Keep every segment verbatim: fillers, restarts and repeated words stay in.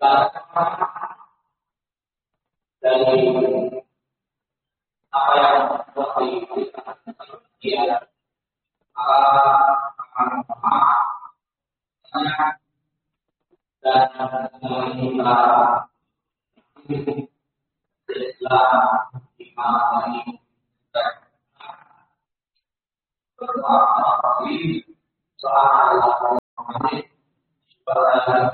dari apa yang telah diberikan dia akan sangat dan kita Islam dimana ini berarti soal ini supaya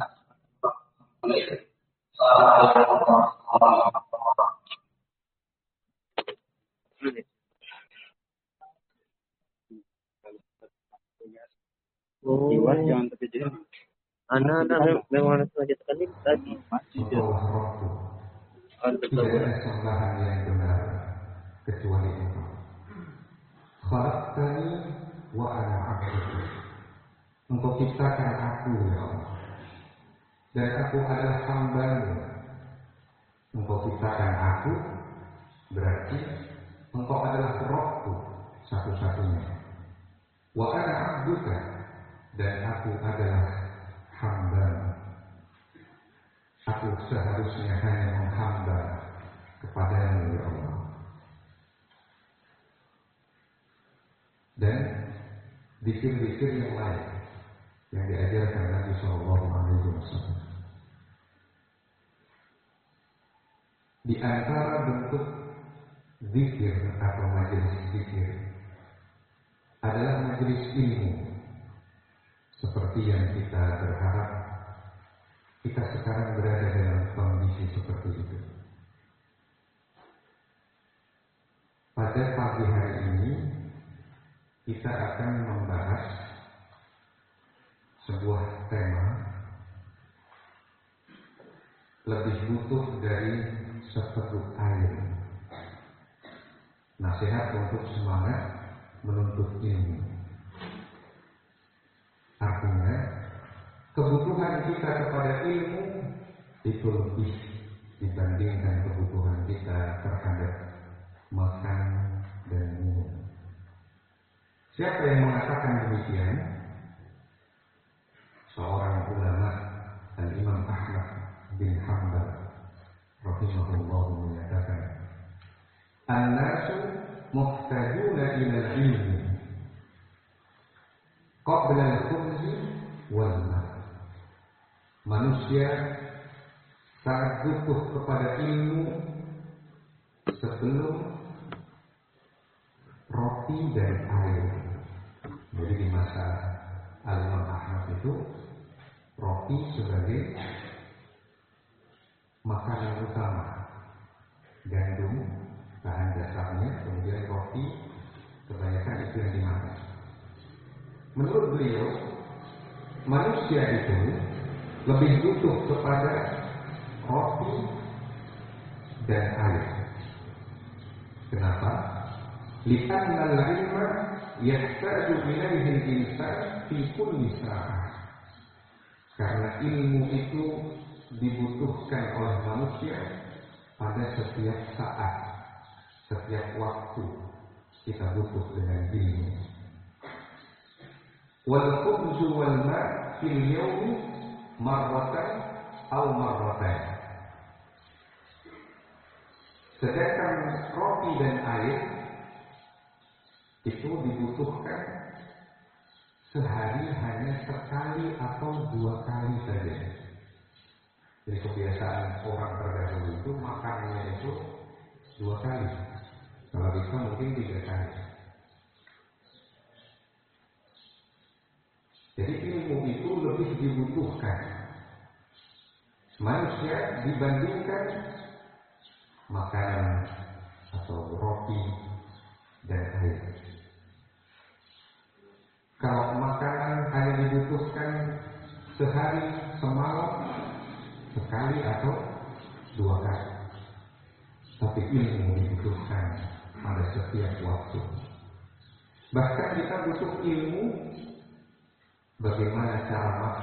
Oh, jangan terkejut. Anak-anak memang sengaja tekanin tadi. Tidak ada sembahan yang benar kecuali itu. Khalaqtani wa ana 'abduka. Engkau ciptakan aku ya Allah, dan aku adalah hamba-Mu. Engkau ciptakan aku, berarti engkau adalah Rabbku satu-satunya. Wa ana 'abduka, dan aku adalah hamba-Mu. Aku seharusnya hanya menghamba kepada-Mu ya Allah. Dan zikir-zikir yang lain yang diajarkan Nabi Shallallahu Alaihi Wasallam. Di antara bentuk zikir atau majelis zikir adalah majelis ilmu, seperti yang kita berharap kita sekarang berada dalam kondisi seperti itu. Pada pagi hari ini kita akan membahas sebuah tema lebih butuh dari seteguk air. Nasihat untuk semangat menuntut ilmu. Artinya, kebutuhan kita kepada ilmu itu lebih dibandingkan kebutuhan kita terhadap makan dan minum. Siapa yang mengatakan demikian? Seorang ulama, Al-Imam Ahmad bin Hanbal rahimahullah menyatakan, An-nasu muhtajuna ila al-ilmi qabla al-khubzi wal ma'. Manusia sangat butuh kepada ilmu sebelum roti dan air. Jadi di masa Al-Imam Ahmad itu roti sebagai makanan utama, gandum bahan dasarnya, kemudian roti kebanyakan itu yang dimakan. Menurut beliau, manusia itu lebih butuh kepada roti dan air. Kenapa? Li'anna al-ilma yahtaju ilaihi al-insan fi kulli sa'ah. Karena ilmu itu dibutuhkan oleh manusia pada setiap saat, setiap waktu kita butuh dengan ilmu. Wal khubzu wal ma' fil yawmi marratan aw marratan. Sedangkan roti dan air itu dibutuhkan sehari hanya sekali atau dua kali saja. Jadi kebiasaan orang terdahulu itu makannya itu dua kali. Kalau bisa mungkin tiga kali. Jadi ilmu itu lebih dibutuhkan manusia dibandingkan makanan atau roti dan air. Kalau makanan hanya dibutuhkan sehari semalam sekali atau dua kali, tapi ilmu dibutuhkan pada setiap waktu. Bahkan kita butuh ilmu bagaimana cara makan.